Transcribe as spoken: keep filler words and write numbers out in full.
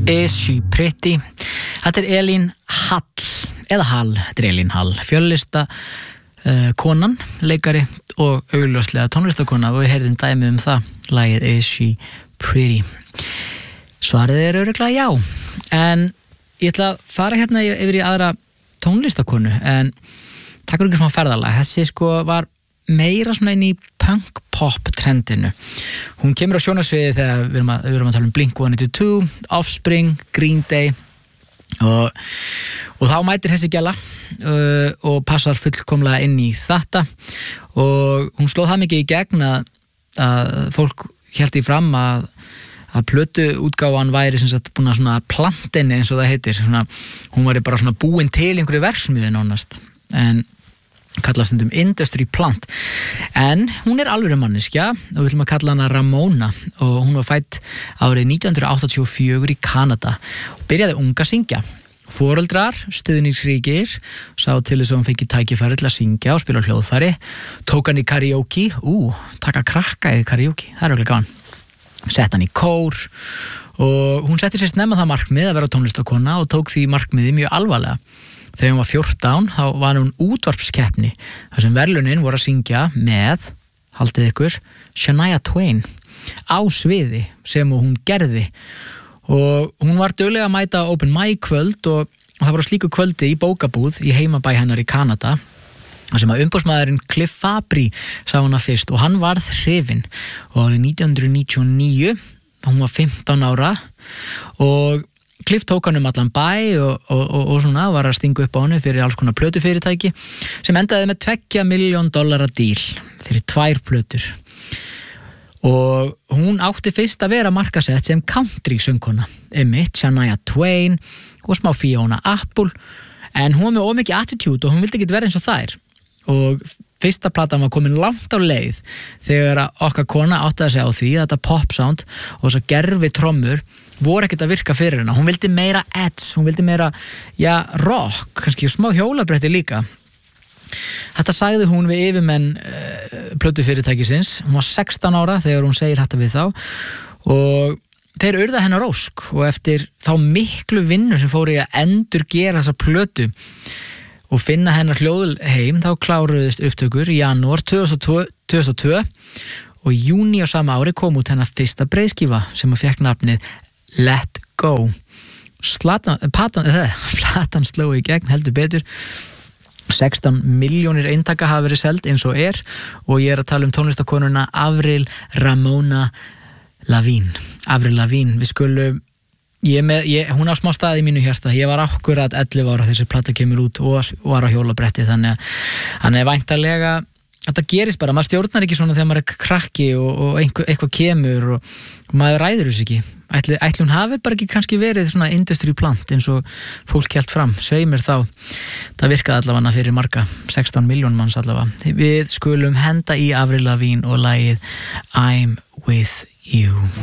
Is She Pretty. Þetta er Elín Hall eða Hall, þetta er Elín Hall, fjölista uh, konan, leikari og augljóslega tónlistakona og við heyrðum dæmi um það, lagið Is She Pretty. Svarið er örugglega já, en ég ætla að fara hérna yfir í aðra tónlistakonu, en takk fyrir ekki svona ferðalag. Þessi sko var meira svona inn í punk-pop trendinu. Hún kemur á sjónarsviði þegar við erum að, við erum að tala um Blink one eighty-two, Offspring, Green Day og, og þá mætir þessi gæla uh, og passar fullkomlega inn í þetta og hún slóð það mikið í gegn að, að fólk hélt í fram að að plötuútgáfan væri sem sagt búin að svona plantinni eins og það heitir, svona, hún væri bara svona búin til einhverju verksmiði nánast, en kallast stundum Industry Plant, en hún er alvöru manneskja og við viljum að kalla hana Ramona og hún var fædd árið nítján hundruð áttatíu og fjögur í Kanada og byrjaði ung að syngja. Foreldrar, stuðningsríkir, sá til þess að hún fengi tækifæri til að syngja og spila hljóðfæri, tók hann í karaoke, ú, taka krakka í karaoke, það er okkur gaman, sett hann í kór og hún setti sér snemma það markmið að vera tónlistakona og tók því markmiði mjög alvarlega. Þegar hún var fjórtán, þá var hún útvarpskeppni, þar sem verðlaunin voru að syngja með, haldið ykkur, Shania Twain á sviði sem hún gerði og hún var duglega að mæta á open mic kvöld og, og það var á slíku kvöldi í bókabúð í heimabæ hennar í Kanada, þar sem að umboðsmaðurinn Cliff Fabry sá hana fyrst og hann varð hrifinn og árið nítján hundruð níutíu og níu, hún var fimmtán ára og Cliff tók hann um allan bæ og, og, og, og svona var að stinga upp á hann fyrir alls konar plötufyrirtæki sem endaði með tveggja milljón dollara díl fyrir tvær plötur og hún átti fyrst að vera markasett sem country söngkona, einmitt Shania Twain og smá Fiona Apple, en hún var með ómikið attitude og hún vildi ekki vera eins og þær og fyrsta platan var komin langt á leið þegar okkar kona átti að segja á því að þetta pop sound og þess að gerfi trommur voru ekkert að virka fyrir hennar. Hún vildi meira edge, hún vildi meira, já, rock, kannski smá hjólabretti líka. Þetta sagði hún við yfirmenn uh, plötufyrirtækisins. Hún var sextán ára þegar hún segir þetta við þá og þeir urða hennar ósk og eftir þá miklu vinnu sem fóru í að endur gera þessa plötu og finna hennar hljóðheim, þá kláruðist upptökur í janúar tvö þúsund og tvö og í júní á sama ári kom út hennar fyrsta breiðskífa sem að fékk nafnið Let Go. Slatan, patan, eða, platan sló í gegn heldur betur. sextán milljónir eintaka hafa verið seld eins og er og ég er að tala um tónlistakonuna Avril Ramona Lavigne. Avril Lavigne, við skulum Ég með, ég, hún á smá stað í mínu hjarta, ég var akkurat ellefu ára þessi plata kemur út og var á hjólabretti, þannig að hann er væntanlega, þetta gerist bara, maður stjórnar ekki svona þegar maður er krakki og, og einhver, eitthvað kemur og, og maður ræður þess ekki, ætli, ætli hún hafi bara ekki kannski verið svona industry plant eins og fólk hélt fram, sveimir þá, það virkaði allavega fyrir marga, sextán milljón manns allavega, við skulum henda í Avril Lavigne og lagið I'm With You.